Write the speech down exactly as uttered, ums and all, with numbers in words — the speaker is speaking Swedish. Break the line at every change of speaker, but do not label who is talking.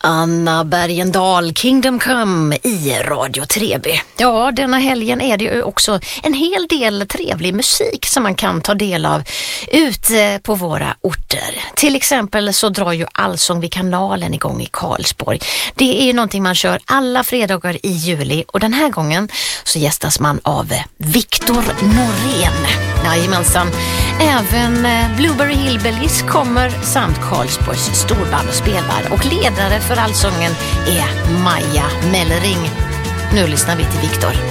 Anna Bergendahl, Kingdom Come i Radio tre B. Ja, denna helgen är det ju också en hel del trevlig musik som man kan ta del av ute på våra orter. Till exempel så drar ju Allsång vid kanalen igång i Karlsborg. Det är ju någonting man kör alla fredagar i juli och den här gången så gästas man av Viktor Norén. Jajamensan. Även Blueberry Hillbillies kommer samt Karlsborgs storband och spelar och ledare för Allsången är Maja Mellering. Nu lyssnar vi till Viktor.